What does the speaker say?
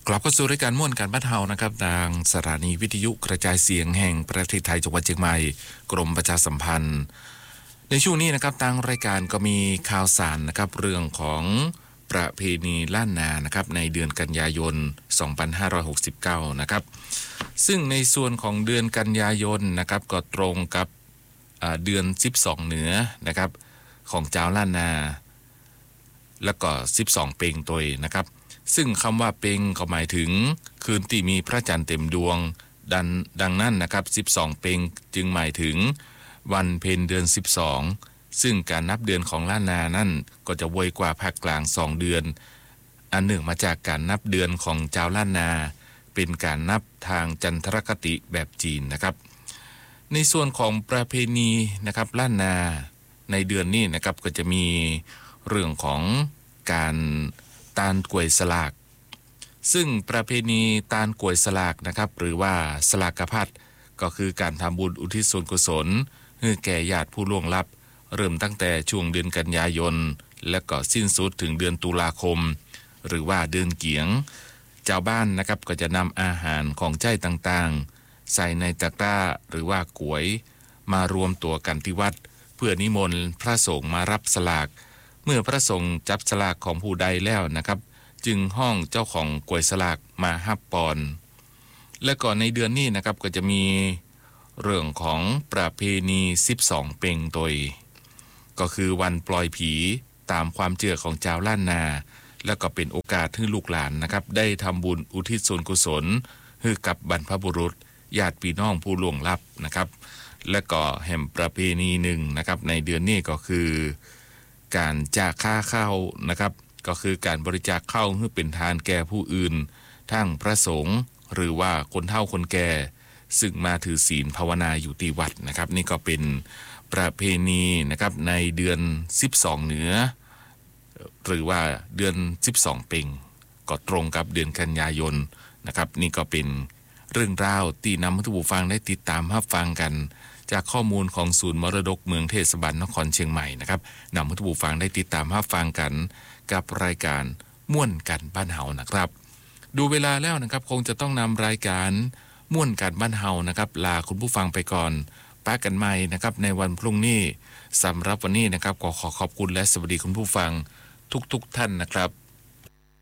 กลับเข้าสู่รายการม่วนการบ้านเฮานะครับทางสถานีวิทยุกระจายเสียงแห่งประเทศไทยจังหวัดเชียงใหม่กรมประชาสัมพันธ์ในช่วงนี้นะครับทางรายการก็มีข่าวสารนะครับเรื่องของประเพณีล้านนานะครับในเดือนกันยายน 2569 นะครับซึ่งในส่วนของเดือนกันยายนนะครับก็ตรงกับเดือน 12 เหนือนะครับของเจ้าล้านนาแล้วก็ 12 เปงตยนะครับซึ่งคำว่าเปงก็หมายถึงคืนที่มีพระจันทร์เต็มดวงดังนั้นนะครับ12เปงจึงหมายถึงวันเพ็ญเดือน12ซึ่งการนับเดือนของล้านนานั่นก็จะไวกว่าภาคกลาง2เดือนอันเนื่องมาจากการนับเดือนของชาวล้านนาเป็นการนับทางจันทรคติแบบจีนนะครับในส่วนของประเพณีนะครับล้านนาในเดือนนี้นะครับก็จะมีเรื่องของการตาลกล้วยสลากซึ่งประเพณีตาลกล้วยสลากนะครับหรือว่าสลากพัดก็คือการทำบุญอุทิศส่วนกุศลให้แก่ญาติผู้ล่วงลับเริ่มตั้งแต่ช่วงเดือนกันยายนและก็สิ้นสุดถึงเดือนตุลาคมหรือว่าเดือนเกียงชาวบ้านนะครับก็จะนำอาหารของใช้ต่างๆใส่ในตะกร้าหรือว่ากล้วยมารวมตัวกันที่วัดเพื่อนิมนต์พระสงฆ์มารับสลากเมื่อพระสงฆ์จับสลากของผู้ใดแล้วนะครับจึงห้องเจ้าของกล้วยสลากมาฮับปอนและก่อนในเดือนนี้นะครับก็จะมีเรื่องของประเพณี12เปงตยก็คือวันปล่อยผีตามความเชื่อของชาวล้านนาและก็เป็นโอกาสให้ลูกหลานนะครับได้ทำบุญอุทิศส่วนกุศลให้กับบรรพบุรุษญาติพี่น้องผู้ล่วงลับนะครับและก็แห่งประเพณีหนึ่งนะครับในเดือนนี้ก็คือการจากค่าข้าวนะครับก็คือการบริจาคข้าวให้เป็นทานแก่ผู้อื่นทั้งพระสงฆ์หรือว่าคนเฒ่าคนแก่ซึ่งมาถือศีลภาวนาอยู่ที่วัดนะครับนี่ก็เป็นประเพณีนะครับในเดือน12เหนือหรือว่าเดือน12เพ็งก็ตรงกับเดือนกันยายนนะครับนี่ก็เป็นเรื่องราวที่นำให้ทุกผู้ฟังได้ติดตามรับฟังกันจากข้อมูลของศูนย์มรดกเมืองเทศบาลนครเชียงใหม่นะครับนำให้ทุกผู้ฟังได้ติดตามรับฟังกันกับรายการม่วนกันบ้านเฮานะครับดูเวลาแล้วนะครับคงจะต้องนำรายการม่วนกันบ้านเฮานะครับลาคุณผู้ฟังไปก่อนป้ากันใหม่นะครับในวันพรุ่งนี้สำหรับวันนี้นะครับขอขอบคุณและสวัสดีคุณผู้ฟังทุกท่านนะครับ